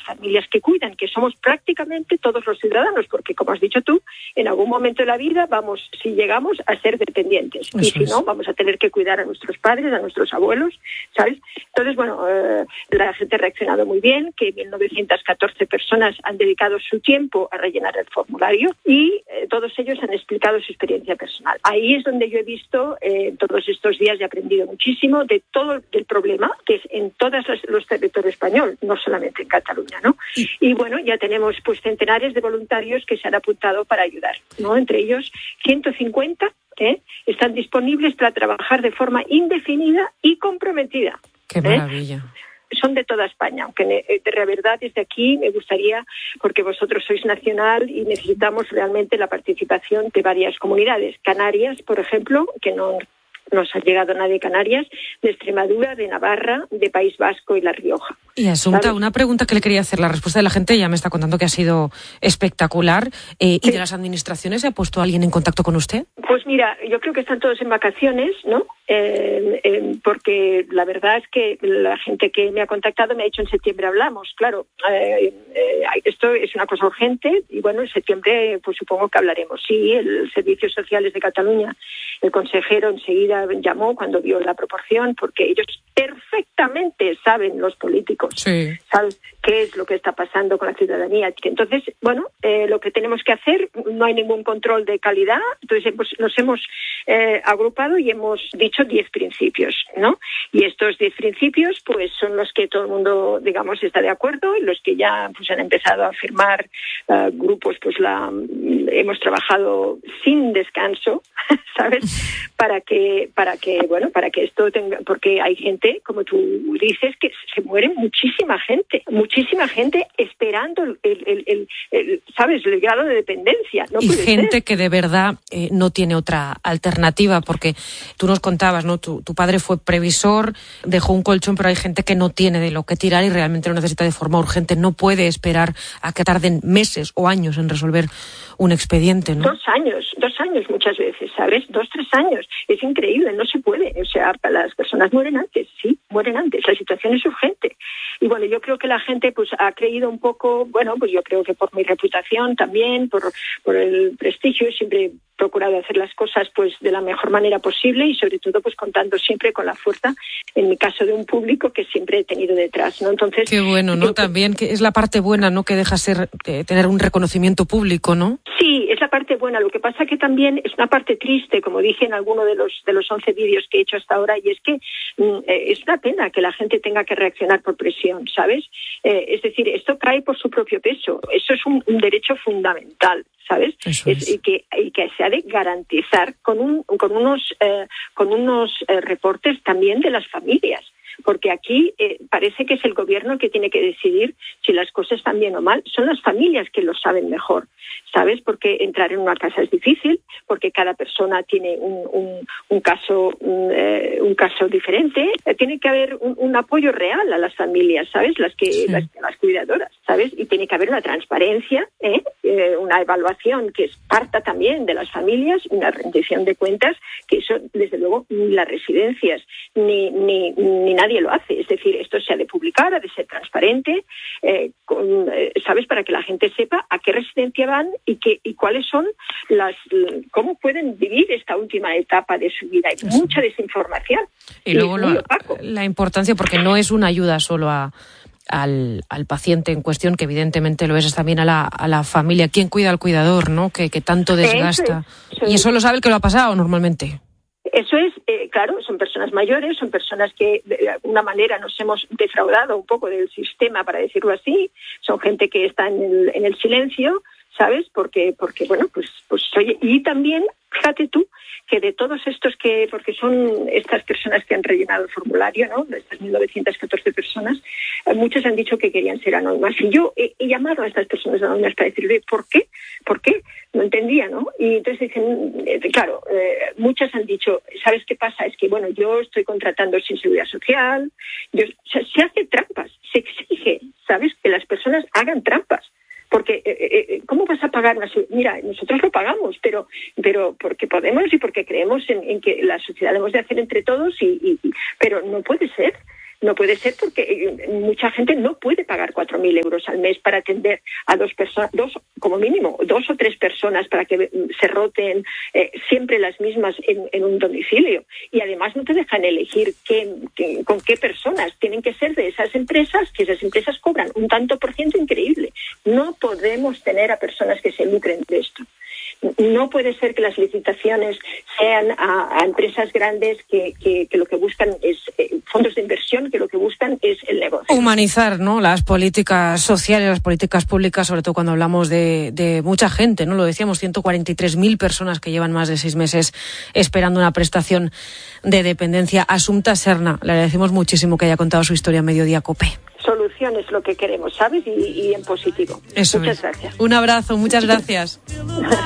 familias que cuidan, que somos prácticamente todos los ciudadanos, porque como has dicho tú, en algún momento de la vida vamos, si llegamos, a ser dependientes. Eso y si no, vamos a tener que cuidar a nuestros padres, a nuestros abuelos, ¿sabes? Entonces, bueno, la gente ha reaccionado muy bien, que 1.914 personas han dedicado su tiempo a rellenar el formulario y todos ellos han explicado su experiencia personal. Ahí es donde yo he visto todos estos días, he aprendido muchísimo de todo el problema que es en todos los territorios españoles, no solamente en Cataluña, ¿no? Y bueno, ya tenemos pues centenares de voluntarios que se han apuntado para ayudar, ¿no? Entre ellos 150 están disponibles para trabajar de forma indefinida y comprometida. ¡Qué maravilla! Son de toda España, aunque de verdad desde aquí me gustaría, porque vosotros sois nacional y necesitamos realmente la participación de varias comunidades. Canarias, por ejemplo, que no nos ha llegado nadie de Canarias, de Extremadura, de Navarra, de País Vasco y La Rioja. Y Asunta, una pregunta que le quería hacer. La respuesta de la gente ya me está contando que ha sido espectacular. ¿Y de las administraciones se ha puesto alguien en contacto con usted? Pues mira, yo creo que están todos en vacaciones, ¿no? Porque la verdad es que la gente que me ha contactado me ha dicho en septiembre hablamos. Claro, esto es una cosa urgente y bueno, en septiembre pues supongo que hablaremos. Sí, el Servicios Sociales de Cataluña, el consejero enseguida llamó cuando vio la proporción, porque ellos perfectamente saben, los políticos, saben qué es lo que está pasando con la ciudadanía. Entonces, bueno, lo que tenemos que hacer, no hay ningún control de calidad, entonces nos hemos agrupado y hemos dicho 10 principios, ¿no? Y estos 10 principios, pues son los que todo el mundo, digamos, está de acuerdo, y los que ya pues han empezado a firmar grupos, pues hemos trabajado sin descanso, ¿sabes? Para que esto tenga, porque hay gente, como tú dices, que se muere muchísima gente esperando ¿sabes? El grado de dependencia. No y puede gente ser. Que de verdad no tiene otra alternativa, porque tú nos contabas, ¿no? Tu padre fue previsor, dejó un colchón, pero hay gente que no tiene de lo que tirar y realmente lo necesita de forma urgente. No puede esperar a que tarden meses o años en resolver un expediente, ¿no? 2 años muchas veces, ¿sabes? 2, 3 años. Es increíble, no se puede. O sea, las personas mueren antes, la situación es urgente. Y bueno, yo creo que la gente pues ha creído un poco, bueno, pues yo creo que por mi reputación también, por el prestigio, siempre he procurado hacer las cosas pues de la mejor manera posible y sobre todo pues contando siempre con la fuerza, en mi caso, de un público que siempre he tenido detrás, ¿no? Entonces, qué bueno, ¿no? También que es la parte buena, ¿no? Que deja tener un reconocimiento público, ¿no? Sí, es la parte buena. Lo que pasa que también es una parte triste, como dije en alguno de los 11 vídeos que he hecho hasta ahora, y es que es una pena que la gente tenga que reaccionar por presión, ¿sabes? Es decir, esto cae por su propio peso. Eso es un derecho fundamental, ¿sabes? Y que se ha de garantizar con unos reportes también de las familias. Porque aquí parece que es el gobierno el que tiene que decidir si las cosas están bien o mal. Son las familias que lo saben mejor, ¿sabes? Porque entrar en una casa es difícil, porque cada persona tiene un caso diferente. Tiene que haber un apoyo real a las familias, ¿sabes? Las cuidadoras, ¿sabes? Y tiene que haber una transparencia, una evaluación que parta también de las familias, una rendición de cuentas, que eso, desde luego, ni las residencias ni nadie lo hace. Es decir, esto se ha de publicar, ha de ser transparente, ¿sabes? Para que la gente sepa a qué residencia van y cuáles son cómo pueden vivir esta última etapa de su vida. Hay mucha desinformación. Y luego la importancia, porque no es una ayuda solo al paciente en cuestión, que evidentemente lo es también a la familia. ¿Quién cuida al cuidador, no? Que tanto desgasta. Y eso lo sabe el que lo ha pasado normalmente. Eso es, claro, son personas mayores, son personas que de alguna manera nos hemos defraudado un poco del sistema, para decirlo así. Son gente que está en el silencio, ¿sabes? Porque bueno, pues oye, y también, fíjate tú, que de todos estos porque son estas personas que han rellenado el formulario, ¿no? De estas 1.914 personas, muchos han dicho que querían ser anónimas. Y yo he llamado a estas personas anónimas para decirle, ¿por qué? ¿Por qué? No entendía, ¿no? Y entonces dicen, claro, muchas han dicho, ¿sabes qué pasa? Es que, bueno, yo estoy contratando sin seguridad social, se hace trampas, se exige, ¿sabes? Que las personas hagan trampas. Porque, ¿cómo vas a pagar una seguridad? Mira, nosotros lo pagamos, pero porque podemos y porque creemos en que la sociedad debemos de hacer entre todos, pero no puede ser. No puede ser porque mucha gente no puede pagar 4.000 euros al mes para atender a dos como mínimo, 2 o 3 personas para que se roten siempre las mismas en un domicilio. Y además no te dejan elegir con qué personas. Tienen que ser de esas empresas, que esas empresas cobran un tanto por ciento increíble. No podemos tener a personas que se lucren de esto. No puede ser que las licitaciones sean a empresas grandes que lo que buscan es fondos de inversión, que lo que buscan es el negocio. Humanizar, ¿no?, las políticas sociales, las políticas públicas, sobre todo cuando hablamos de mucha gente, ¿no? Lo decíamos, 143.000 personas que llevan más de 6 meses esperando una prestación de dependencia. Asunta Serna, le agradecemos muchísimo que haya contado su historia en Mediodía COPE. Solución es lo que queremos, ¿sabes? Y en positivo. Eso Muchas es. gracias. Un abrazo, muchas gracias.